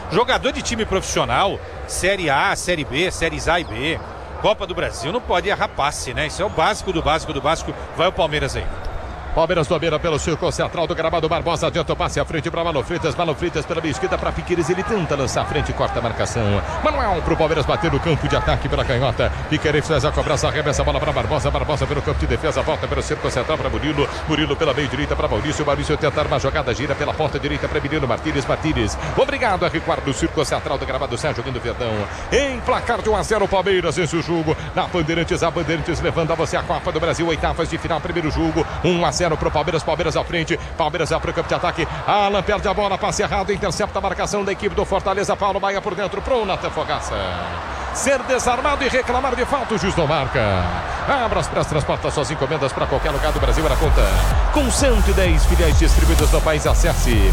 Jogador de time profissional, Série A, Série B, Séries A e B, Copa do Brasil, não pode errar passe, né? Isso é o básico do básico do básico. Vai o Palmeiras aí. Palmeiras domina pelo círculo central do gramado. Barbosa adianta o passe à frente para Mano Freitas. Mano Freitas pela meia esquerda para Piqueires. Ele tenta lançar à frente, corta a marcação. Manuel para o Palmeiras bater no campo de ataque pela canhota. Piqueires faz a cobrança, arremessa a bola para Barbosa. Barbosa pelo campo de defesa, volta pelo círculo central para Murilo. Murilo pela meia direita para Maurício. Maurício tentar uma jogada, gira pela ponta direita para Emiliano Martínez. Martínez, obrigado a recuar no círculo central do gramado. Sérgio Guindo Verdão. Em placar de 1-0 o Palmeiras. Esse jogo na Bandeirantes. A Bandeirantes levando a você a Copa do Brasil. Oitavas de final, primeiro jogo. 1-0 para o Palmeiras. Palmeiras à frente, Palmeiras já para o campo de ataque. Alan perde a bola, passe errado, intercepta a marcação da equipe do Fortaleza. Paulo Baia por dentro, pro Nathan Fogaça. Ser desarmado e reclamar de falta, o juiz não marca. Abra as pressas, transporta suas encomendas para qualquer lugar do Brasil. Era conta com 110 filiais distribuídas no país. Acesse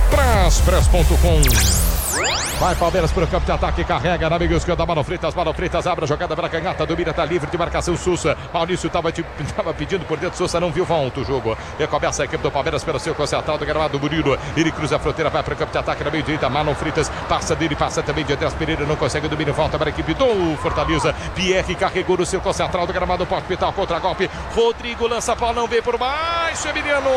Braspress.com. Vai Palmeiras para o campo de ataque, carrega na meia esquerda, Mano Freitas abre a jogada para a canhota, domina, está livre de marcação, Sousa. Maurício estava pedindo por dentro, Sousa não viu, volta o jogo. Recomeça a equipe do Palmeiras pelo seu concentrado do gramado, Murilo. Ele cruza a fronteira, vai para o campo de ataque na meia direita, Mano Freitas passa dele, passa também de Andrés Pereira, não consegue domínio, volta para a equipe do Fortaleza. Pierre carregou no seu concentrado do gramado, pode pitar o contra-golpe. Rodrigo lança a bola, não vem por baixo, Emiliano.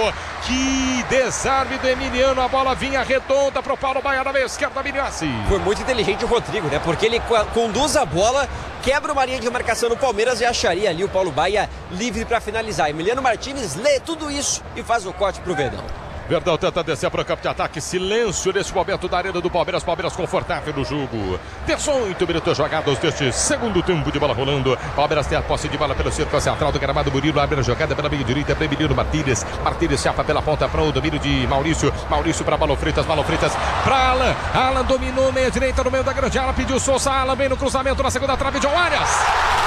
Que desarme do Emiliano, a bola vinha redonda para o Paulo Baia na meia esquerda, Miniassi. Foi muito inteligente o Rodrigo, né? Porque ele conduz a bola, quebra uma linha de marcação no Palmeiras e acharia ali o Paulo Baia livre para finalizar. Emiliano Martínez lê tudo isso e faz o corte pro Verdão. Verdão tenta descer para o campo de ataque. Silêncio nesse momento da arena do Palmeiras. Palmeiras confortável no jogo. 18 minutos jogados deste segundo tempo de bola rolando. Palmeiras tem a posse de bola pelo círculo central do gramado. Murilo abre a jogada pela meia direita para Emiliano Martínez. Martínez chapa pela ponta para o domínio de Maurício. Maurício para Mano Freitas para Alan. Alan dominou meia direita no meio da grande área. Pediu Sousa. Alan vem no cruzamento na segunda trave. John Arias.